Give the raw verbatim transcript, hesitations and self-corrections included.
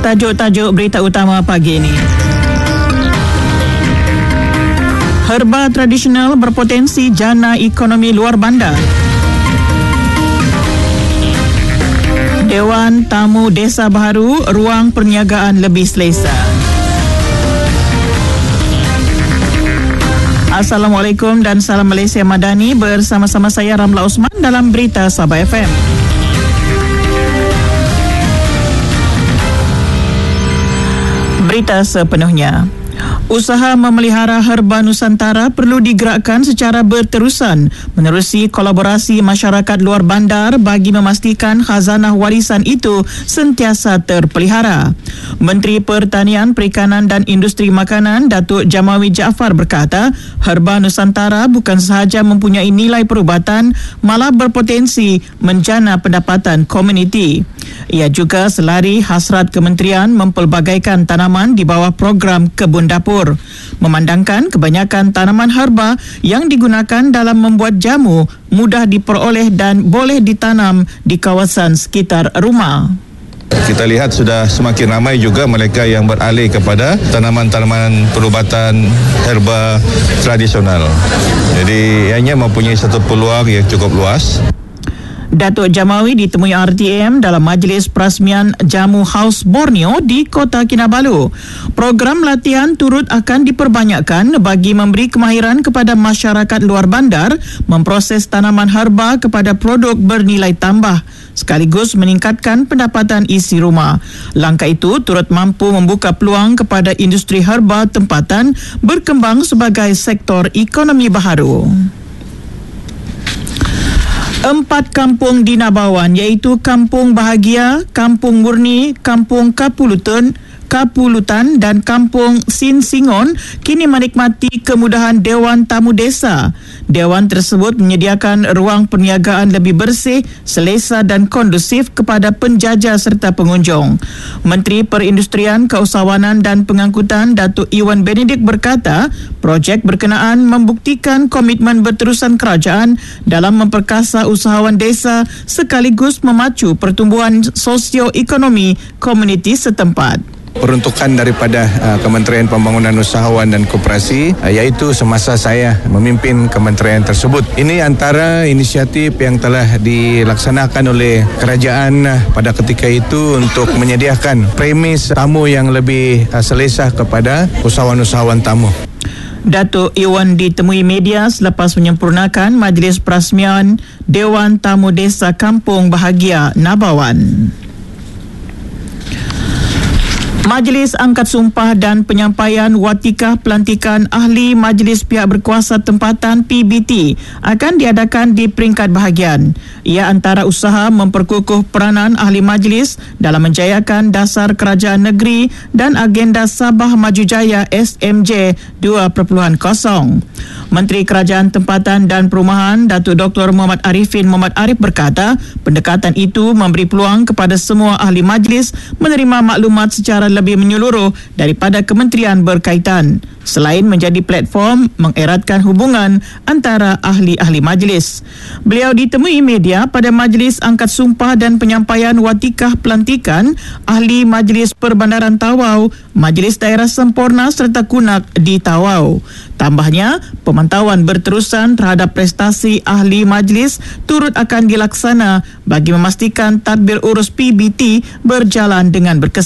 Tajuk-tajuk berita utama pagi ini. Herba tradisional berpotensi jana ekonomi luar bandar. Dewan Tamu Desa Baharu, ruang perniagaan lebih selesa. Assalamualaikum dan salam Malaysia Madani, bersama-sama saya Ramla Osman dalam Berita Sabah F M. Berita sepenuhnya. Usaha memelihara herba Nusantara perlu digerakkan secara berterusan menerusi kolaborasi masyarakat luar bandar bagi memastikan khazanah warisan itu sentiasa terpelihara. Menteri Pertanian, Perikanan dan Industri Makanan Datuk Jamawi Jaafar berkata, herba Nusantara bukan sahaja mempunyai nilai perubatan, malah berpotensi menjana pendapatan komuniti. Ia juga selari hasrat kementerian mempelbagaikan tanaman di bawah program kebun dapur, memandangkan kebanyakan tanaman herba yang digunakan dalam membuat jamu mudah diperoleh dan boleh ditanam di kawasan sekitar rumah. Kita lihat sudah semakin ramai juga mereka yang beralih kepada tanaman-tanaman perubatan herba tradisional. Jadi ianya mempunyai satu peluang yang cukup luas. Datuk Jamawi ditemui R T M dalam Majlis Perasmian Jamu Haus Borneo di Kota Kinabalu. Program latihan turut akan diperbanyakkan bagi memberi kemahiran kepada masyarakat luar bandar memproses tanaman herba kepada produk bernilai tambah, sekaligus meningkatkan pendapatan isi rumah. Langkah itu turut mampu membuka peluang kepada industri herba tempatan berkembang sebagai sektor ekonomi baharu. Empat kampung di Nabawan iaitu Kampung Bahagia, Kampung Murni, Kampung Kapulutan, Kapulutan dan Kampung Sin Singon kini menikmati kemudahan Dewan Tamu Desa. Dewan tersebut menyediakan ruang perniagaan lebih bersih, selesa dan kondusif kepada penjajah serta pengunjung. Menteri Perindustrian, Keusahawanan dan Pengangkutan Datuk Iwan Benedict berkata, projek berkenaan membuktikan komitmen berterusan kerajaan dalam memperkasa usahawan desa sekaligus memacu pertumbuhan sosio-ekonomi komuniti setempat. Peruntukan daripada uh, Kementerian Pembangunan Usahawan dan Koperasi uh, iaitu semasa saya memimpin kementerian tersebut. Ini antara inisiatif yang telah dilaksanakan oleh kerajaan uh, pada ketika itu untuk menyediakan premis tamu yang lebih uh, selesa kepada usahawan-usahawan tamu. Datuk Iwan ditemui media selepas menyempurnakan Majlis Perasmian Dewan Tamu Desa Kampung Bahagia Nabawan. Majlis Angkat Sumpah dan Penyampaian Watikah Pelantikan Ahli Majlis Pihak Berkuasa Tempatan P B T akan diadakan di peringkat bahagian. Ia antara usaha memperkukuh peranan ahli majlis dalam menjayakan dasar kerajaan negeri dan agenda Sabah Maju Jaya S M J dua titik kosong. Menteri Kerajaan Tempatan dan Perumahan Datuk Doktor Muhammad Arifin Muhammad Arif berkata, pendekatan itu memberi peluang kepada semua ahli majlis menerima maklumat secara lebih menyeluruh daripada kementerian berkaitan, selain menjadi platform mengeratkan hubungan antara ahli-ahli majlis. Beliau ditemui media pada Majlis Angkat Sumpah dan Penyampaian Watikah Pelantikan Ahli Majlis Perbandaran Tawau, Majlis Daerah Semporna serta Kunak di Tawau. Tambahnya, pemantauan berterusan terhadap prestasi ahli majlis turut akan dilaksana bagi memastikan tadbir urus P B T berjalan dengan berkesan.